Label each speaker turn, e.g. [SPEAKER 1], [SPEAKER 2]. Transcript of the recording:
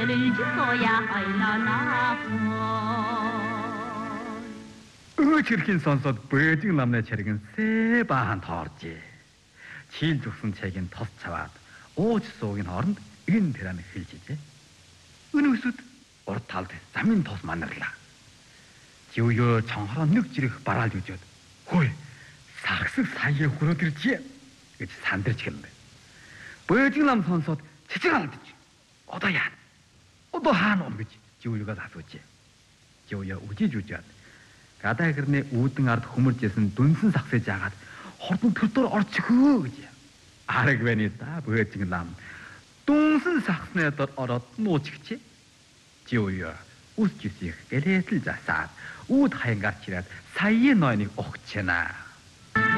[SPEAKER 1] Өчирхийн сонсоод Бээжин намны чаргин баахан тооржээ. Чийл зүгсэн цайгийн тос цаваад ууч суугийн хооронд энэ тэрэн хэлжээ. Өнөөсөд урд талд замын тос манарлаа. Жиуё чонхороо нэг жирэх бараалж үжээд хөөе сагсаг сая хүрээд иржээ гэж сандарч хэлнэ. Бээжин нам сонсоод цэцэг алдаж. Одоо яана? Одоо хаана ом гэж жиуёгоос асуужээ. Жиуё үжиж үжээд гадаа хэрнээ үүдэн ард хөмөржсэн дүнсэн сагсаж яагаад хордон төрдөр орчихөө гэж. Араг байна да Бээжин нам. Дүнсэн сагсны дор ороод нуучихжээ. Жиуё үс гисих гэлээтэл засаад үүд хаянгаар чирээд саяын нойныг огчнаа.